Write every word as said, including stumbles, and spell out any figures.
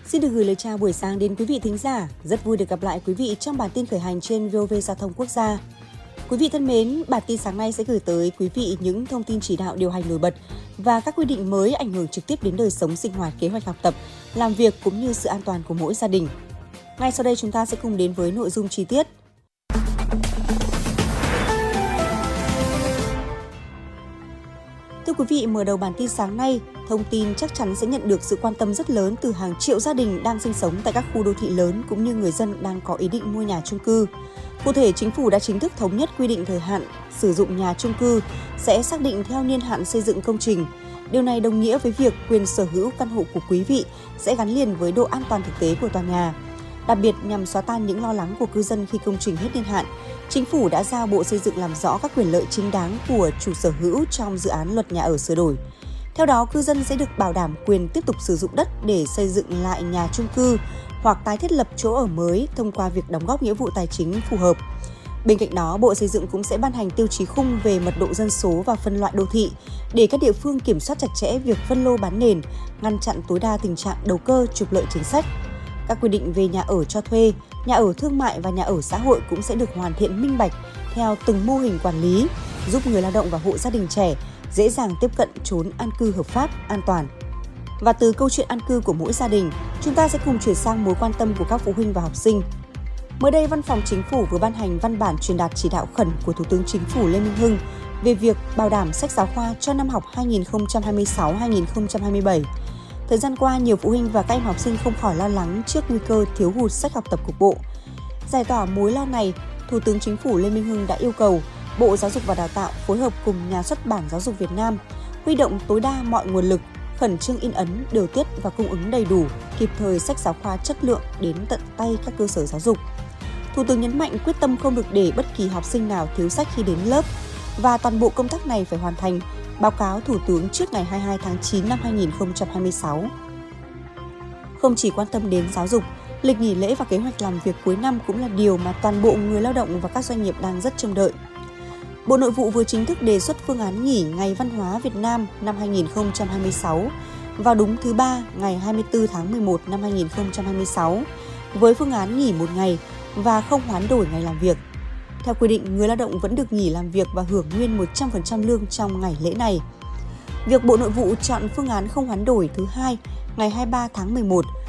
Xin được gửi lời chào buổi sáng đến quý vị thính giả. Rất vui được gặp lại quý vị trong bản tin khởi hành trên vê o vê Giao thông Quốc gia. Quý vị thân mến, bản tin sáng nay sẽ gửi tới quý vị những thông tin chỉ đạo điều hành nổi bật và các quy định mới ảnh hưởng trực tiếp đến đời sống sinh hoạt, kế hoạch học tập, làm việc cũng như sự an toàn của mỗi gia đình. Ngay sau đây chúng ta sẽ cùng đến với nội dung chi tiết. Thưa quý vị, mở đầu bản tin sáng nay, thông tin chắc chắn sẽ nhận được sự quan tâm rất lớn từ hàng triệu gia đình đang sinh sống tại các khu đô thị lớn cũng như người dân đang có ý định mua nhà chung cư. Cụ thể, Chính phủ đã chính thức thống nhất quy định thời hạn sử dụng nhà chung cư sẽ xác định theo niên hạn xây dựng công trình. Điều này đồng nghĩa với việc quyền sở hữu căn hộ của quý vị sẽ gắn liền với độ an toàn thực tế của tòa nhà. Đặc biệt, nhằm xóa tan những lo lắng của cư dân khi công trình hết niên hạn, Chính phủ đã giao Bộ Xây dựng làm rõ các quyền lợi chính đáng của chủ sở hữu trong dự án luật nhà ở sửa đổi. Theo đó, cư dân sẽ được bảo đảm quyền tiếp tục sử dụng đất để xây dựng lại nhà chung cư hoặc tái thiết lập chỗ ở mới thông qua việc đóng góp nghĩa vụ tài chính phù hợp. Bên cạnh đó, Bộ Xây dựng cũng sẽ ban hành tiêu chí khung về mật độ dân số và phân loại đô thị để các địa phương kiểm soát chặt chẽ việc phân lô bán nền, ngăn chặn tối đa tình trạng đầu cơ trục lợi chính sách. Các quy định về nhà ở cho thuê, nhà ở thương mại và nhà ở xã hội cũng sẽ được hoàn thiện minh bạch theo từng mô hình quản lý, giúp người lao động và hộ gia đình trẻ dễ dàng tiếp cận chốn an cư hợp pháp, an toàn. Và từ câu chuyện an cư của mỗi gia đình, chúng ta sẽ cùng chuyển sang mối quan tâm của các phụ huynh và học sinh. Mới đây, Văn phòng Chính phủ vừa ban hành văn bản truyền đạt chỉ đạo khẩn của Thủ tướng Chính phủ Lê Minh Hưng về việc bảo đảm sách giáo khoa cho năm học hai nghìn không trăm hai mươi sáu hai nghìn không trăm hai mươi bảy. Thời gian qua, nhiều phụ huynh và các em học sinh không khỏi lo lắng trước nguy cơ thiếu hụt sách học tập cục bộ. Giải tỏa mối lo này, Thủ tướng Chính phủ Lê Minh Hưng đã yêu cầu Bộ Giáo dục và Đào tạo phối hợp cùng Nhà xuất bản Giáo dục Việt Nam huy động tối đa mọi nguồn lực, khẩn trương in ấn, điều tiết và cung ứng đầy đủ, kịp thời sách giáo khoa chất lượng đến tận tay các cơ sở giáo dục. Thủ tướng nhấn mạnh quyết tâm không được để bất kỳ học sinh nào thiếu sách khi đến lớp và toàn bộ công tác này phải hoàn thành, báo cáo Thủ tướng trước ngày hai mươi hai tháng chín năm hai nghìn không trăm hai mươi sáu. Không chỉ quan tâm đến giáo dục, lịch nghỉ lễ và kế hoạch làm việc cuối năm cũng là điều mà toàn bộ người lao động và các doanh nghiệp đang rất trông đợi. Bộ Nội vụ vừa chính thức đề xuất phương án nghỉ Ngày Văn hóa Việt Nam năm hai nghìn không trăm hai mươi sáu vào đúng thứ Ba ngày hai mươi tư tháng mười một năm hai nghìn không trăm hai mươi sáu, với phương án nghỉ một ngày và không hoán đổi ngày làm việc. Theo quy định, người lao động vẫn được nghỉ làm việc và hưởng nguyên một trăm phần trăm lương trong ngày lễ này. Việc Bộ Nội vụ chọn phương án không hoán đổi thứ Hai ngày hai mươi ba tháng mười một